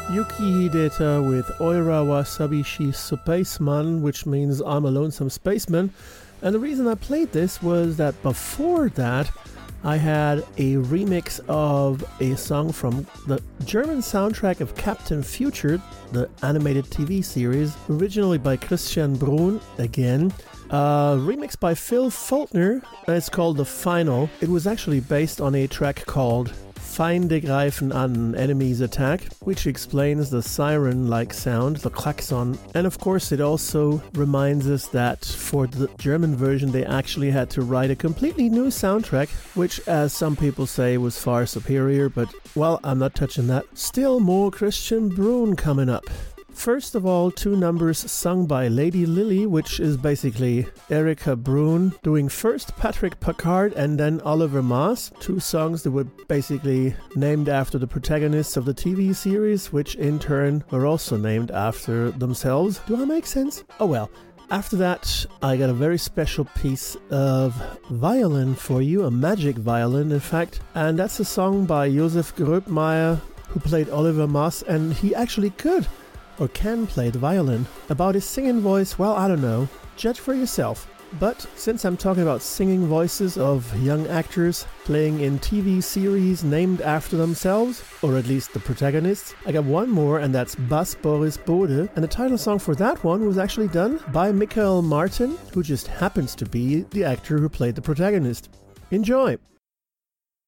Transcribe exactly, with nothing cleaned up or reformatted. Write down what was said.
Yuki Hideta with Oira Wasabishi Spaceman, which means I'm a lonesome spaceman. And the reason I played this was that before that, I had a remix of a song from the German soundtrack of Captain Future, the animated T V series, originally by Christian Brun, again. Uh, remixed by Phil Faulkner, and it's called The Final. It was actually based on a track called Feinde greifen an, Enemies Attack, which explains the siren-like sound, the klaxon. And of course it also reminds us that for the German version they actually had to write a completely new soundtrack, which as some people say was far superior, but well, I'm not touching that. Still more Christian Brun coming up. First of all, two numbers sung by Lady Lily, which is basically Erika Brun doing first Patrick Packard and then Oliver Maas, two songs that were basically named after the protagonists of the T V series, which in turn were also named after themselves. Do I make sense? Oh well. After that, I got a very special piece of violin for you, a magic violin in fact, and that's a song by Josef Gröbmeier, who played Oliver Maas, and he actually could or can play the violin. About his singing voice, well, I don't know. Judge for yourself. But since I'm talking about singing voices of young actors playing in T V series named after themselves, or at least the protagonists, I got one more, and that's Bas Boris Bode, and the title song for that one was actually done by Michael Martin, who just happens to be the actor who played the protagonist. Enjoy!